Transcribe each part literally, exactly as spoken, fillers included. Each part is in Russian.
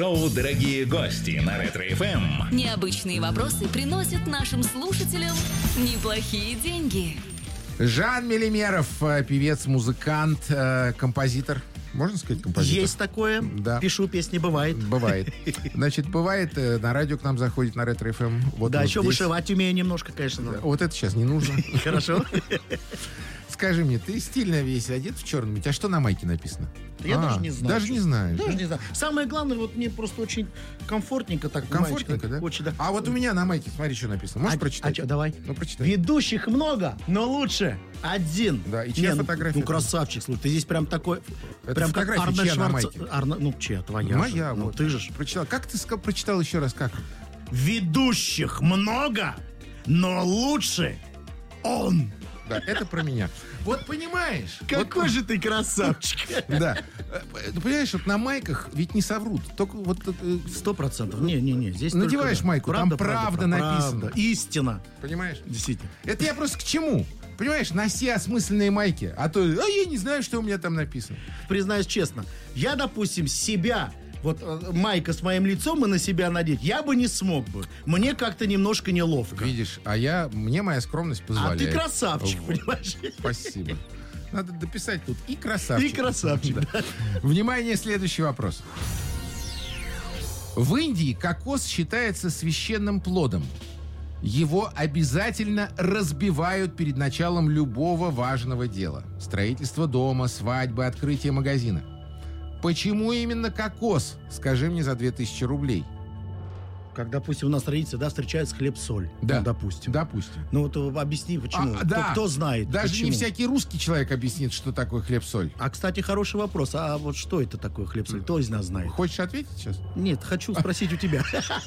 Шоу «Дорогие гости» на Ретро-эф эм. Необычные вопросы приносят нашим слушателям неплохие деньги. Жан Мелимеров, певец, музыкант, композитор. Можно сказать композитор? Есть такое. Да. Пишу песни, бывает. Бывает. Значит, бывает, на радио к нам заходит на Ретро-эф эм. Вот да, вот еще здесь. вышивать умею немножко, конечно. Да, вот это сейчас не нужно. Хорошо. Скажи мне, ты стильно весь одет в черном. У тебя что на майке написано? Я А, даже не знаю. Даже не знаешь. Даже да? не знаю. Самое главное, вот мне просто очень комфортненько так. Комфортненько, маечка, да? Очень, да. А вот у меня на майке, смотри, что написано. Можешь А- прочитать? а чё, давай. Ну, прочитай. Ведущих много, но лучше один. Да, и чья Не, ну, фотография Ну, там? красавчик, слушай, ты здесь прям такой... Это прям как фотография Арнольд чья на Шварц... майке? Арно- Ну, чья? Твоя Моя, же. Ну, вот. ты же. Прочитал. Как ты ска- прочитал еще раз? Как? Ведущих много, но лучше он. Да, это про меня. Вот понимаешь? Какой же ты красавчик. Да. Ты понимаешь, вот на майках ведь не соврут. Только вот... э, Сто процентов. Не-не-не, здесь Надеваешь только, да. майку, там правда написано. правда. Истина. Понимаешь? Действительно. Это я просто к чему? Понимаешь, носи осмысленные майки. А то, а я не знаю, что у меня там написано. Признаюсь честно, я, допустим, себя, вот э, майка с моим лицом и на себя надеть, я бы не смог бы. Мне как-то немножко неловко. Видишь, а я, мне моя скромность А позволяет. ты красавчик, Вот. понимаешь? Спасибо. Надо дописать тут и красавчик. Ты красавчик, да. Внимание, следующий вопрос. В Индии кокос считается священным плодом. Его обязательно разбивают перед началом любого важного дела. Строительство дома, свадьбы, открытие магазина. Почему именно кокос? Скажи мне за две тысячи рублей. Как, допустим, у нас традиция, да, встречается хлеб-соль. Да. Ну, допустим. Допустим. Ну, вот э, объясни, почему. А, кто, да. кто знает, Даже почему. не всякий русский человек объяснит, что такое хлеб-соль. А, кстати, хороший вопрос. А вот что это такое хлеб-соль? Кто из нас знает? Хочешь ответить сейчас? Нет, хочу спросить у тебя.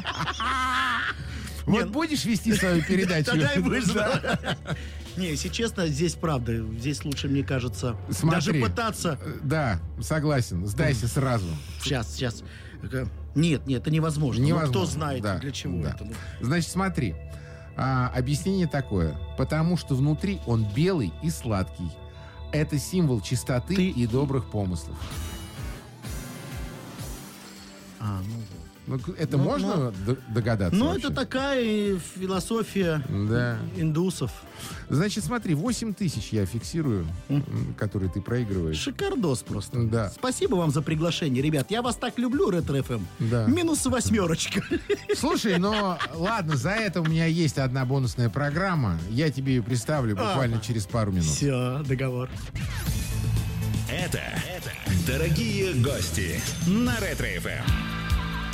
Вот будешь вести свою передачу? Тогда и будешь знать. Не, если честно, здесь правда. Здесь лучше, мне кажется, Смотри. даже пытаться... Э, Да, согласен. Сдайся сразу. Сейчас, сейчас. Нет, нет, это невозможно. Ну, Невозможно. кто знает, Да, для чего да. это? Ну, Значит, смотри. А, объяснение такое. Потому что внутри он белый и сладкий. Это символ чистоты Ты- и добрых помыслов. А, ну вот. Ну, это Ну, можно ну. д- догадаться? Ну, вообще? это такая философия Да. индусов. Значит, смотри, восемь тысяч я фиксирую, м, которые ты проигрываешь. Шикардос просто. Да. Спасибо вам за приглашение, ребят. Я вас так люблю, Ретро-эф эм. Да. Минус восьмерочка. Слушай, но ладно, за это у меня есть одна бонусная программа. Я тебе ее представлю буквально через пару минут. Все, договор. Это, это «Дорогие гости» на Ретро-эф эм.